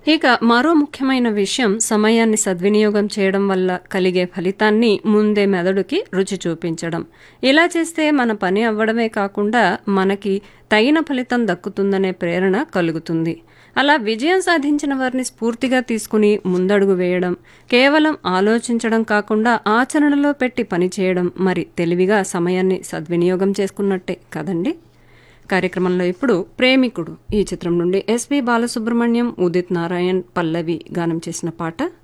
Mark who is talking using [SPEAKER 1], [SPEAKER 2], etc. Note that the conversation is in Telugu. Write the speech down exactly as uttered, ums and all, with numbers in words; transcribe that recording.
[SPEAKER 1] ఇక మరో ముఖ్యమైన విషయం సమయాన్ని సద్వినియోగం చేయడం వల్ల కలిగే ఫలితాన్ని ముందే మెదడుకి రుచి చూపించడం. ఇలా చేస్తే మన పని అవ్వడమే కాకుండా మనకి తగిన ఫలితం దక్కుతుందనే ప్రేరణ కలుగుతుంది. అలా విజయం సాధించిన వారిని స్ఫూర్తిగా తీసుకుని ముందడుగు వేయడం, కేవలం ఆలోచించడం కాకుండా ఆచరణలో పెట్టి పనిచేయడం మరి తెలివిగా సమయాన్ని సద్వినియోగం చేసుకున్నట్టే కదండి. కార్యక్రమంలో ఇప్పుడు ప్రేమికుడు ఈ చిత్రం నుండి ఎస్పి బాలసుబ్రహ్మణ్యం, ఉదిత్ నారాయణ్, పల్లవి గానం చేసిన పాట.